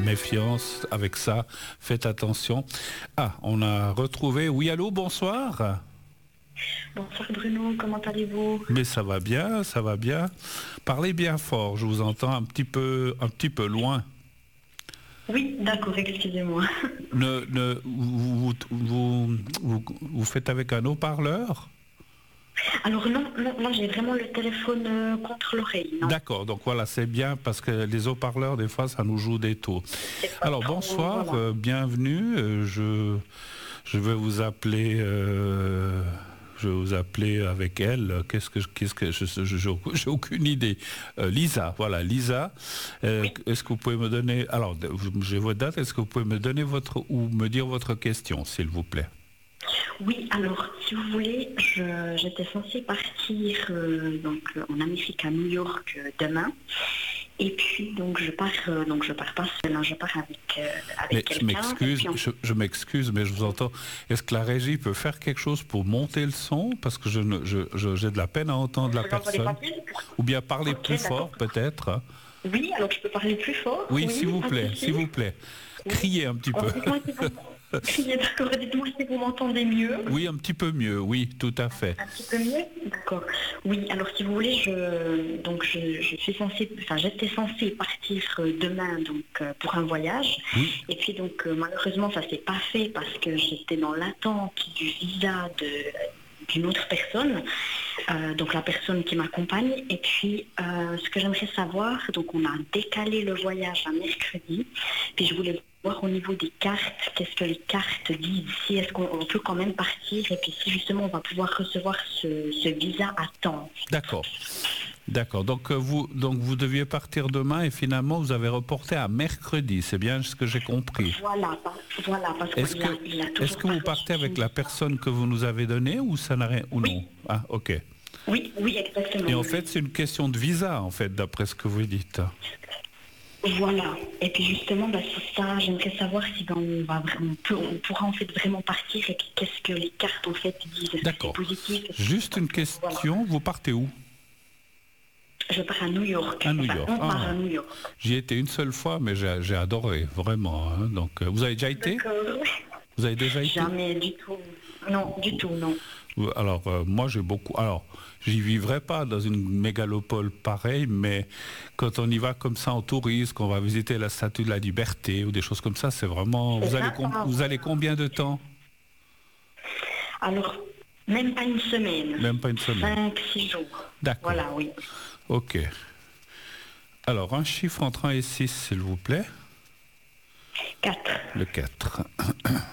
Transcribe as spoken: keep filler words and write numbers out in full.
méfiance avec ça, faites attention. Ah, on a retrouvé... Oui, allô, bonsoir. Bonsoir Bruno, comment allez-vous? Mais ça va bien, ça va bien. Parlez bien fort, je vous entends un petit peu, un petit peu loin. Oui, d'accord, excusez-moi. Ne, ne, vous, vous, vous, vous faites avec un haut-parleur? Alors non, non, non, j'ai vraiment le téléphone euh, contre l'oreille. D'accord, donc voilà, c'est bien parce que les haut-parleurs, des fois, ça nous joue des tours. Alors trop, bonsoir, voilà. euh, bienvenue. Euh, je, je vais vous appeler... Euh, Je vais vous appeler avec elle. Qu'est-ce que, qu'est-ce que, je, je, je, j'ai aucune idée. Euh, Lisa, voilà, Lisa. Euh, Oui. Est-ce que vous pouvez me donner, alors, j'ai votre date. Est-ce que vous pouvez me donner votre ou me dire votre question, s'il vous plaît? Oui, alors, si vous voulez, je, j'étais censée partir euh, donc en Amérique, à New York, euh, demain. Et puis donc je pars, euh, donc je pars pas seule, hein, je pars avec euh, avec mais quelqu'un. je m'excuse, on... je, je m'excuse, mais je vous entends. Est-ce que la régie peut faire quelque chose pour monter le son, parce que je ne, je, je, j'ai de la peine à entendre la personne. Ou bien parler okay, plus fort, peut-être. Oui, alors je peux parler plus fort. Oui, oui s'il vous plaît, s'il vous plaît. Oui. Criez un petit peu. Criez, d'accord. Dites-moi si vous m'entendez mieux. Oui, un petit peu mieux, oui, tout à fait. Un petit peu mieux, d'accord. Oui, alors si vous voulez, je donc je, je suis censée, enfin j'étais censée partir demain donc pour un voyage. Oui. Et puis donc malheureusement ça s'est pas fait parce que j'étais dans l'attente du visa de d'une autre personne, euh, donc la personne qui m'accompagne. Et puis euh, ce que j'aimerais savoir, donc on a décalé le voyage à mercredi, puis je voulais voir au niveau des cartes, qu'est-ce que les cartes disent, si est-ce qu'on on peut quand même partir, et puis si justement on va pouvoir recevoir ce, ce visa à temps. D'accord. D'accord. Donc vous, donc vous deviez partir demain et finalement vous avez reporté à mercredi. C'est bien ce que j'ai compris. Voilà, voilà. Parce est-ce que, il a, il a est-ce que vous partez avec la personne que vous nous avez donnée ou ça n'a rien ou oui. non? Ah, ok. Oui, oui, exactement. Et en fait, c'est une question de visa, en fait, d'après ce que vous dites. Voilà. Et puis justement, bah, c'est ça. J'aimerais savoir si ben, on va vraiment, on, peut, on pourra en fait vraiment partir et puis qu'est-ce que les cartes en fait disent. D'accord. Positif, juste une question. Voilà. Vous partez où? Je pars à New York. À New York. On part ah. à New York. J'y étais une seule fois, mais j'ai, j'ai adoré, vraiment. Hein. Donc, euh, vous avez déjà été? Vous avez déjà été? Jamais du tout. Non, du tout, non. Alors, euh, moi, j'ai beaucoup... Alors, j'y vivrai pas dans une mégalopole pareille, mais quand on y va comme ça en tourisme, qu'on va visiter la Statue de la Liberté ou des choses comme ça, c'est vraiment... Vous allez, com... vous allez combien de temps? Alors, même pas une semaine. Même pas une semaine. Cinq, six jours. D'accord. Voilà, oui. Ok. Alors, un chiffre entre un et six, s'il vous plaît. quatre. Le quatre.